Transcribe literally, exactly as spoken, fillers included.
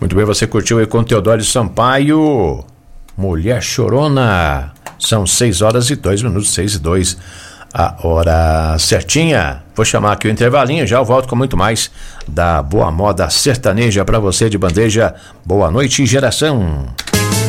Muito bem, você curtiu aí com Teodoro Sampaio, Mulher Chorona. São seis horas e dois minutos, seis e dois, a hora certinha. Vou chamar aqui o intervalinho, já eu volto com muito mais da boa moda sertaneja para você de bandeja. Boa noite, geração.